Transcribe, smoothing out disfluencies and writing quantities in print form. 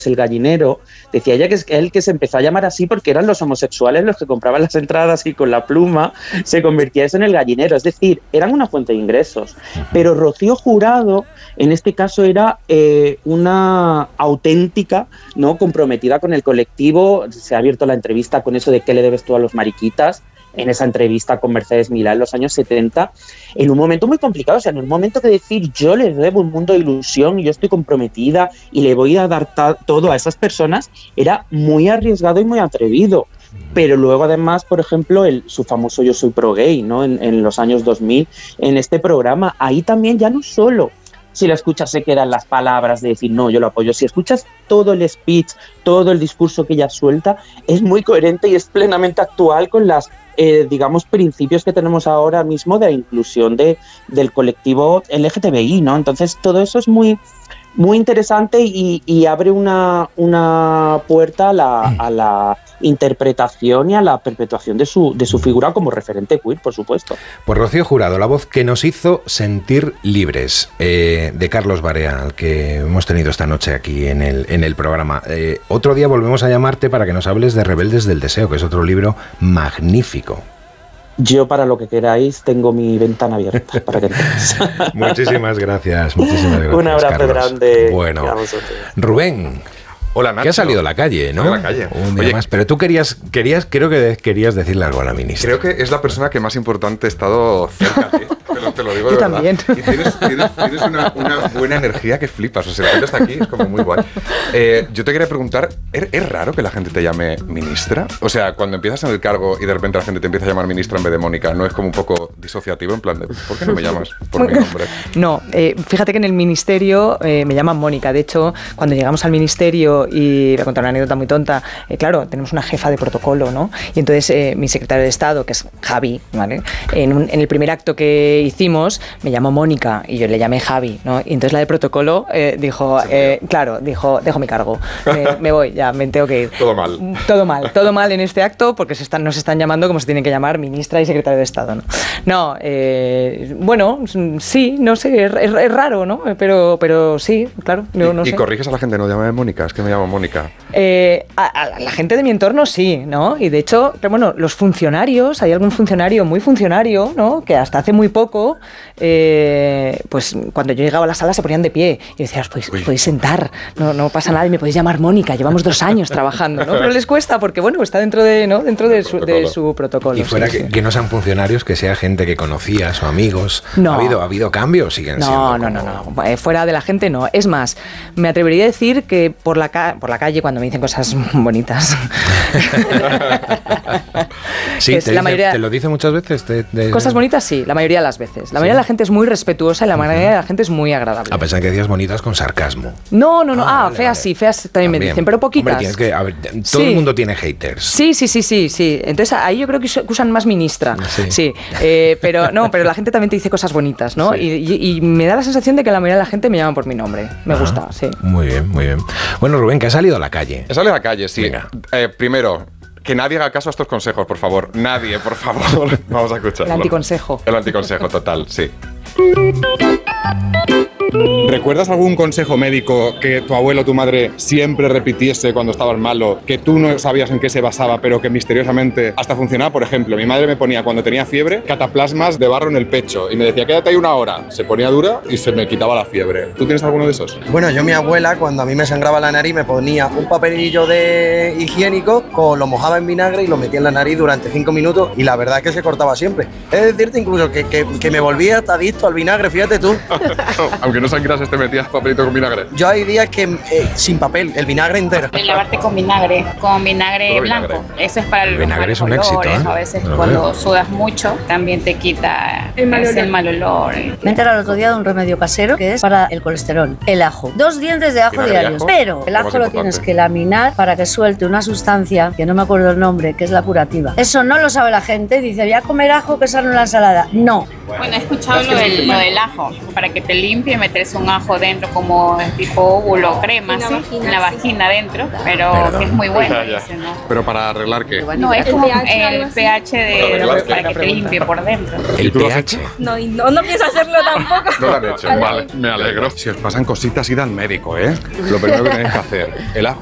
el gallinero, decía ella que es él que se empezó a llamar así porque eran los homosexuales los que compraban las entradas y con la pluma se convertía eso en el gallinero, es decir, eran una fuente de ingresos. Pero Rocío Jurado, en este caso, era una auténtica, ¿no?, comprometida con el colectivo. Se ha abierto la entrevista con eso de qué le debes tú a los mariquitas, en esa entrevista con Mercedes Milá en los años 70, en un momento muy complicado, o sea, en un momento que decir yo les debo un mundo de ilusión y yo estoy comprometida y le voy a dar todo a esas personas, era muy arriesgado y muy atrevido. Pero luego además, por ejemplo, su famoso Yo soy pro gay, ¿no?, en los años 2000, en este programa, ahí también ya no solo si la escuchas se quedan las palabras de decir no, yo lo apoyo, si escuchas todo el speech, todo el discurso que ella suelta, es muy coherente y es plenamente actual con las digamos, principios que tenemos ahora mismo de inclusión del colectivo LGTBI, ¿no? Entonces todo eso es muy, muy interesante y abre una puerta a la interpretación y a la perpetuación de su figura como referente queer, por supuesto. Pues Rocío Jurado, la voz que nos hizo sentir libres, de Carlos Barea, al que hemos tenido esta noche aquí en el programa. Otro día volvemos a llamarte para que nos hables de Rebeldes del Deseo, que es otro libro magnífico. Yo, para lo que queráis, tengo mi ventana abierta para que entres. Muchísimas gracias. Un abrazo, Carlos, grande. Bueno, Rubén. Hola, Nacho. Que ha salido a la calle, ¿no? A la calle. Un día más. Pero tú creo que querías decirle algo a la ministra. Creo que es la persona que más importante ha estado cerca de ti. Te lo digo de verdad. También. Y tienes una buena energía que flipas. O sea, la gente está aquí, es como muy guay. Yo te quería preguntar, ¿es raro que la gente te llame ministra? O sea, cuando empiezas en el cargo y de repente la gente te empieza a llamar ministra en vez de Mónica, ¿no es como un poco disociativo? En plan de, ¿por qué no me llamas por mi nombre? No, fíjate que en el ministerio me llaman Mónica. De hecho, cuando llegamos al ministerio, y voy a contar una anécdota muy tonta, claro, tenemos una jefa de protocolo, ¿no? Y entonces mi secretario de Estado, que es Javi, ¿vale?, en el primer acto que hicimos me llamó Mónica y yo le llamé Javi, ¿no? Y entonces la de protocolo dijo, dejo mi cargo, me voy, ya me tengo que ir. Todo mal en este acto porque nos están llamando como se tienen que llamar ministra y secretario de Estado, ¿no? No, bueno, sí, no sé, es raro, ¿no? Pero sí, claro, no sé. ¿Y corriges a la gente? No, llame Mónica, es que me llamo Mónica. A la gente de mi entorno sí, ¿no? Y de hecho, bueno, los funcionarios, hay algún funcionario muy funcionario, ¿no?, que hasta hace muy poco, pues cuando yo llegaba a la sala se ponían de pie y decías, pues podéis sentar, no pasa nada y me podéis llamar Mónica, llevamos 2 años trabajando, ¿no? Pero les cuesta porque, bueno, está dentro de su protocolo. Y fuera sí. Que no sean funcionarios, que sea gente que conocías o amigos. No. ¿Ha habido cambios? Siguen siendo No. Fuera de la gente no. Es más, me atrevería a decir que por la calle cuando me dicen cosas bonitas. Sí, te lo dice muchas veces. Cosas bonitas, sí, la mayoría de las veces. La mayoría de la gente es muy respetuosa y la mayoría de la gente es muy agradable. A pesar de que decías bonitas con sarcasmo. No. Vale, feas sí, feas también me dicen, pero poquitas. Hombre, todo el mundo tiene haters. Sí. Entonces ahí yo creo que usan más ministra. Sí. Pero la gente también te dice cosas bonitas, ¿no? Sí. Y me da la sensación de que la mayoría de la gente me llama por mi nombre. Me gusta, sí. Muy bien. Bueno, Rubén, que has salido a la calle. He salido a la calle, sí. Primero, que nadie haga caso a estos consejos, por favor. Nadie, por favor. Vamos a escucharlo. El anticonsejo, total, sí. ¿Recuerdas algún consejo médico que tu abuelo o tu madre siempre repitiese cuando estabas malo, que tú no sabías en qué se basaba, pero que misteriosamente hasta funcionaba? Por ejemplo, mi madre me ponía, cuando tenía fiebre, cataplasmas de barro en el pecho y me decía, quédate ahí 1 hora. Se ponía dura y se me quitaba la fiebre. ¿Tú tienes alguno de esos? Bueno, mi abuela, cuando a mí me sangraba la nariz, me ponía un papelillo de higiénico, lo mojaba en vinagre y lo metía en la nariz durante 5 minutos y la verdad es que se cortaba siempre. Es decirte incluso que me volvía hasta adicto al vinagre, fíjate tú. Aunque no sangrase, te metías papelito con vinagre. Yo hay días que sin papel, el vinagre entero. Lavarte con vinagre blanco. Eso es para el los vinagre es un olores, éxito, ¿eh? A veces cuando sudas mucho también te quita el mal olor. Me enteré el otro día de un remedio casero que es para el colesterol, el ajo. 2 dientes de ajo diarios. Pero el ajo lo tienes que laminar para que suelte una sustancia, que no me acuerdo el nombre, que es la curativa. Eso no lo sabe la gente. Dice, voy a comer ajo que sale en la ensalada. No. Bueno, he escuchado lo del ajo, para que te limpie, meterse un ajo dentro como tipo óvulo o crema, ¿sí? En la vagina dentro, pero que es muy bueno. ¿No? ¿Pero para arreglar qué? No, es como el pH para que te limpie por dentro. ¿El pH? No pienso hacerlo tampoco. No lo han hecho, vale, me alegro. Si os pasan cositas, id al médico, ¿eh? Lo primero que tenéis que hacer, el ajo